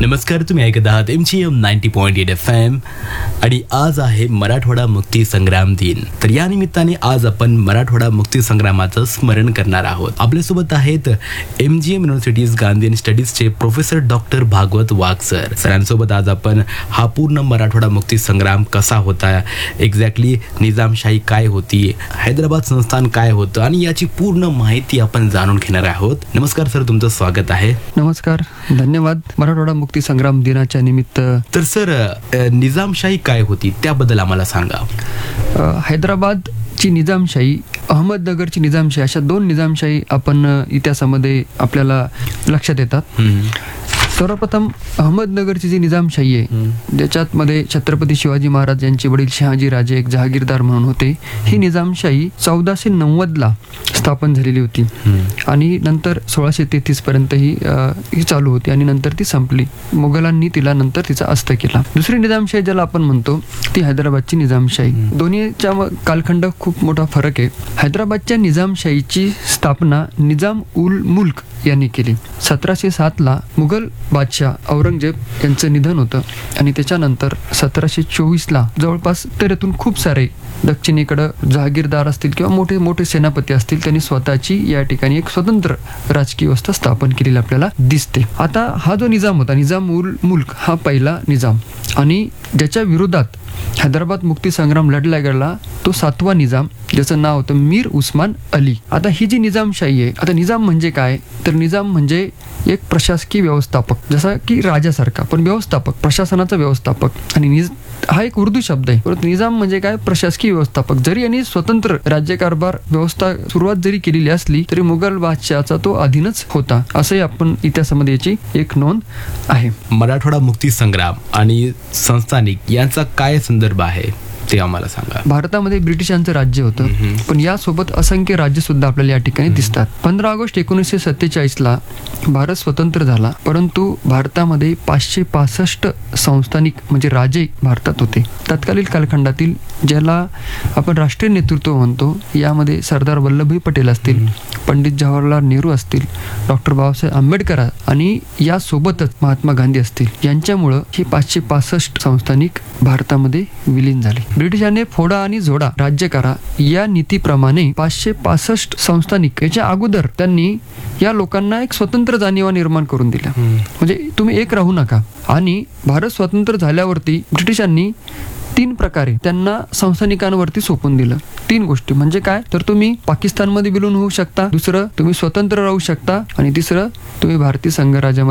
नमस्कार, तुम्ही ऐकत आहात MGM 90.8 FM आणि आज आहे मराठवाडा मुक्ती संग्राम दिन. तर या निमित्ताने आज आपण मराठवाडा मुक्ती संग्रामाचं स्मरण करणार आहोत. आपल्यासोबत आहेत MGM universities Gandhi स्टडीजचे professor doctor Bhagwat वाघ सर. सरांसोबत आज आपण हा पूर्ण मराठवाडा मुक्ती संग्राम कसा होता, एक्झॅक्टली निजामशाही काय होती, हैदराबाद संस्थान काय होतं आणि याची पूर्ण माहिती आपण जाणून घेणार आहोत. नमस्कार सर, तुमचं स्वागत आहे. नमस्कार, धन्यवाद. मराठवाडा मुक्ती संग्राम दिनाच्या निमित्त. तर सर, निजामशाही काय होती त्याबद्दल आम्हाला सांगा. हैदराबादची निजामशाही, अहमदनगरची निजामशाही, अशा दोन निजामशाही आपण इतिहासामध्ये आपल्याला लक्षात येतात. सर्वप्रथम अहमदनगरची जी निजामशाही आहे, ज्याच्यात मध्ये छत्रपती शिवाजी महाराज यांचे वडील शहाजी राजे एक जहागीरदार म्हणून होते. ही निजामशाही 1490 स्थापन झालेली होती आणि नंतर 1633 पर्यंत ही चालू होती आणि नंतर ती संपली. मुघलांनी तिला नंतर तिचा अस्त केला. दुसरी निजामशाही ज्याला आपण म्हणतो ती हैदराबादची निजामशाही. दोन्हीच्या कालखंड खूप मोठा फरक आहे. हैदराबादच्या निजामशाहीची स्थापना निजाम उल मुल्क यांनी केली. 1707 मुघल बादशाह औरंगजेब यांचं निधन होतं आणि त्याच्यानंतर 1724 जवळपास तेरातून खूप सारे दक्षिणेकडं जहागीरदार असतील किंवा मोठे मोठे सेनापती असतील, त्यांनी स्वतःची या ठिकाणी एक स्वतंत्र राजकीय व्यवस्था स्थापन केलेली आपल्याला दिसते. आता हा जो निजाम होता, निजाम उल मुल्क, हा पहिला निजाम आणि ज्याच्या विरोधात हैदराबाद मुक्ती संग्राम लढला गेला तो 7वा निजाम, ज्याचं नाव होतं मीर उस्मान अली. आता ही जी निजामशाही आहे, आता निजाम म्हणजे काय, तर निजाम म्हणजे एक प्रशासकीय व्यवस्थापक, जसा की राजासारखा, पण व्यवस्थापक, प्रशासनाचा व्यवस्थापक. आणि हा एक उर्दू शब्द आहे. परंतु निजाम म्हणजे काय, प्रशासकीय व्यवस्थापक. जरी यांनी स्वतंत्र राज्यकारभार व्यवस्था सुरुवात जरी केलेली असली तरी मुघल बादशाहाचा तो अधीनच होता, असंही आपण इतिहासामध्ये याची एक नोंद आहे. मराठवाडा मुक्ती संग्राम आणि संस्थानिक यांचा काय संदर्भ आहे ते आम्हाला सांगा. भारतामध्ये ब्रिटिशांचं राज्य होतं, पण यासोबत असंख्य राज्य सुद्धा आपल्याला या ठिकाणी दिसतात. 15 ऑगस्ट 1947 भारत स्वतंत्र झाला, परंतु भारतामध्ये 565 संस्थानिक म्हणजे राजे भारतात होते. तत्कालीन कालखंडातील ज्याला आपण राष्ट्रीय नेतृत्व म्हणतो, यामध्ये सरदार वल्लभभाई पटेल असतील, पंडित जवाहरलाल नेहरू असतील, डॉक्टर बाबासाहेब आंबेडकर आणि यासोबतच महात्मा गांधी असतील. यांच्यामुळं हे 565 संस्थानिक भारतामध्ये विलीन झाले. ब्रिटिशांनी फोडा आणि जोडा राज्य करा या नीतीप्रमाणे 565 संस्थानिक याच्या अगोदर त्यांनी या लोकांना एक स्वतंत्र जाणीवा निर्माण करून दिल्या. म्हणजे तुम्ही एक राहू नका. आणि भारत स्वतंत्र झाल्यावरती ब्रिटिशांनी 3 प्रकारे त्यांना संस्थानिकांवरती सोपून दिलं. 3 गोष्टी म्हणजे काय, तर तुम्ही पाकिस्तानमध्ये विलीन होऊ शकता, दुसरं तुम्ही स्वतंत्र राहू शकता आणि तिसरं तुम्ही भारतीय संघराज्यामध्ये